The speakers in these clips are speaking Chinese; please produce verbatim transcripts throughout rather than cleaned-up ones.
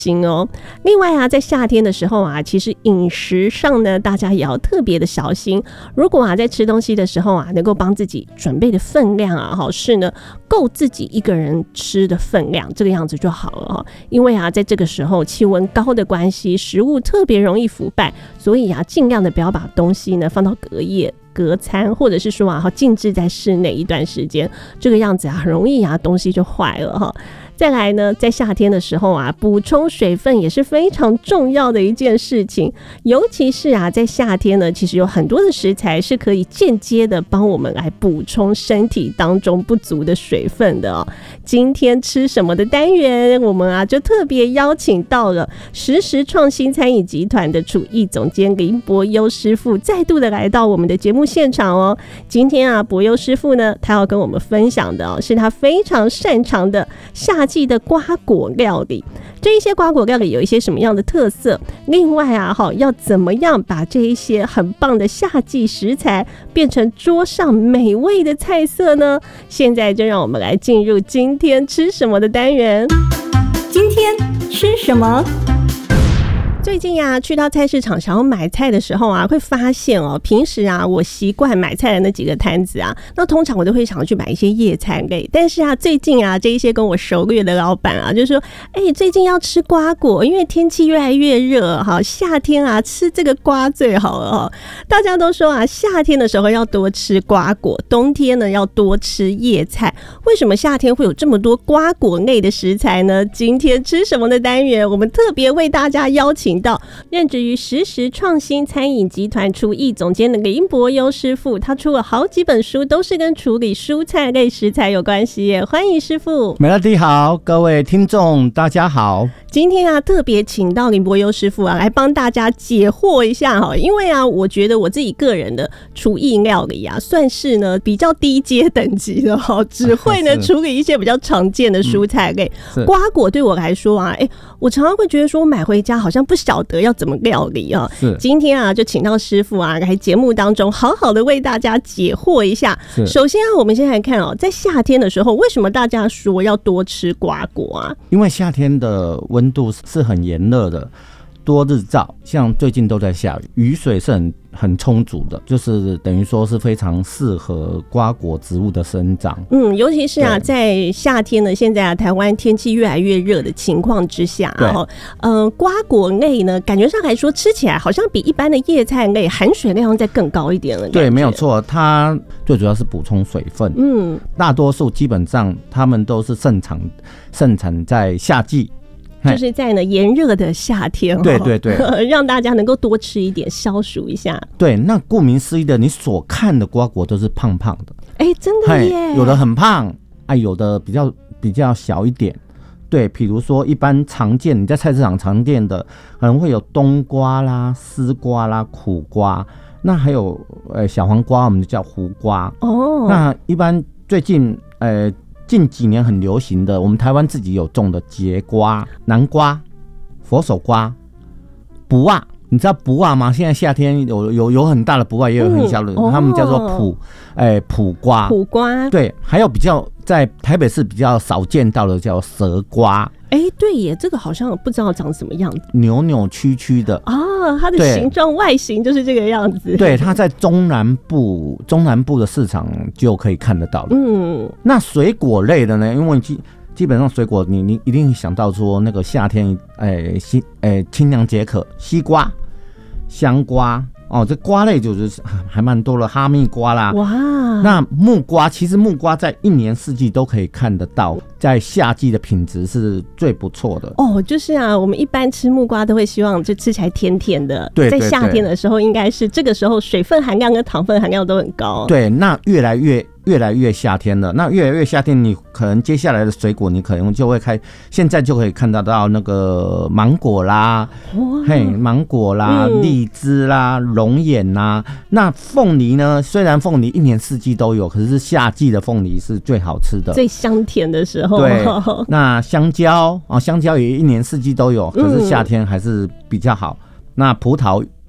心哦。另外啊，在夏天的时候啊，其实饮食上呢，大家也要特别的小心。如果啊，在吃东西的时候啊，能够帮自己准备的分量啊，好是呢，够自己一个人吃的分量，这个样子就好了哈。因为啊，在这个时候气温高的关系，食物特别容易腐败，所以啊，尽量的不要把东西呢放到隔夜、隔餐，或者是说啊，静置在室内一段时间，这个样子啊，很容易啊，东西就坏了哈。再来呢，在夏天的时候啊，补充水分也是非常重要的一件事情。尤其是啊，在夏天呢，其实有很多的食材是可以间接的帮我们来补充身体当中不足的水分的哦。今天吃什么的单元，我们啊就特别邀请到了时时创新餐饮集团的厨艺总监林伯优师傅，再度的来到我们的节目现场哦。今天啊，伯优师傅呢，他要跟我们分享的哦，是他非常擅长的夏季的瓜果料理。这一些瓜果料理有一些什么样的特色？另外啊，要怎么样把这一些很棒的夏季食材变成桌上美味的菜色呢？现在就让我们来进入今天吃什么的单元。 今天吃什么？ 最近呀、啊，去到菜市场想要买菜的时候啊，会发现哦，平时啊，我习惯买菜的那几个摊子啊，那通常我都会想去买一些叶菜类。但是啊，最近啊，这一些跟我熟略的老板啊，就说，哎、欸，最近要吃瓜果，因为天气越来越热，哈，夏天啊，吃这个瓜最好了哈。大家都说啊，夏天的时候要多吃瓜果，冬天呢要多吃叶菜。为什么夏天会有这么多瓜果类的食材呢？今天吃什么的单元，我们特别为大家邀请到任职于时时创新餐饮集团厨艺总监的林伯优师傅，他出了好几本书，都是跟处理蔬菜类食材有关系耶。欢迎师傅。 美乐蒂好，各位听众大家好。 今天啊，特别请到林伯优师傅啊，来帮大家解惑一下哈。因为啊，我觉得我自己个人的厨艺料理啊，算是呢比较低阶等级的哈，只会呢处理一些比较常见的蔬菜类。嗯、瓜果对我来说啊，哎、欸，我常常会觉得说，我买回家好像不晓得要怎么料理啊。今天啊，就请到师傅啊，来节目当中好好的为大家解惑一下。首先啊，我们先来看哦，在夏天的时候，为什么大家说要多吃瓜果啊？ 因为夏天的温度是很炎热的，多日照，像最近都在下雨，雨水是很很充足的，就是等于说是非常适合瓜果植物的生长。嗯， 尤其是啊，在夏天呢，现在啊，台湾天气越来越热的情况之下，然后，呃，瓜果类呢，感觉上来说吃起来好像比一般的叶菜类含水量再更高一点了。 对，没有错，它最主要是补充水分。嗯，大多数基本上它们都是盛产盛产在夏季。 就是在呢炎热的夏天、哦， 对对对， 让大家能够多吃一点，消暑一下。 对，那顾名思义的，你所看的瓜果都是胖胖的， 哎、欸，真的耶， 有的很胖，啊，有的比较比较小一点。对，比如说一般常见你在菜市场常见的，可能会有冬瓜啦、丝瓜啦、苦瓜，那还有呃小黄瓜，我们就叫胡瓜。哦，那一般最近呃。近几年很流行的，我们台湾自己有种的节瓜、南瓜、佛手瓜、卜啊，你知道卜啊吗？现在夏天有有有很大的卜啊，也有很小的，嗯、他们叫做卜，哎、欸，卜瓜。 卜瓜。对， 还有比较在台北市比较少见到的叫蛇瓜。 哎、欸，对耶，这个好像不知道长什么样子， 扭扭曲曲的啊，它的形状外形就是这个样子。 对，它在中南部中南部的市场就可以看得到了。嗯，那水果类的呢？因为基基本上水果你你一定想到说那个夏天，哎、欸，西哎清凉解渴，西瓜、香瓜。哦，这瓜类就是还蛮多的，哈密瓜啦，哇，那木瓜其实木瓜在一年四季都可以看得到，在夏季的品质是最不错的。 哦，就是啊，我们一般吃木瓜都会希望就吃起来甜甜的， 对，对对， 在夏天的时候应该是这个时候水分含量跟糖分含量都很高。 对，那越来越。越来越夏天了，那越来越夏天，你可能接下来的水果，你可能就会开，现在就可以看得到那个芒果啦，嘿，芒果啦、嗯、荔枝啦、龙眼啦。那凤梨呢？虽然凤梨一年四季都有，可是夏季的凤梨是最好吃的， 最香甜的时候。 对，那香蕉啊，香蕉也一年四季都有，可是夏天还是比较好。嗯、那葡萄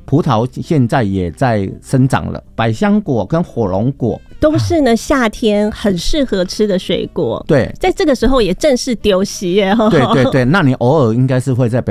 葡萄现在也在生长了，百香果跟火龙果都是呢夏天很适合吃的水果。 对， 在这个时候也正是丢席耶。 对对对，那你偶尔应该是会在